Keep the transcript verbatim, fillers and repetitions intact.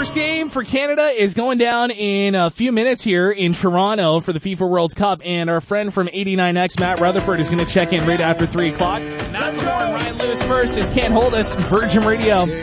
first game for Canada is going down in a few minutes here in Toronto for the FIFA World Cup, and our friend from eighty-nine X, Matt Rutherford, is going to check in right after three o'clock. Matt Lamore and Ryan Lewis first. It's Can't Hold Us, Virgin Radio.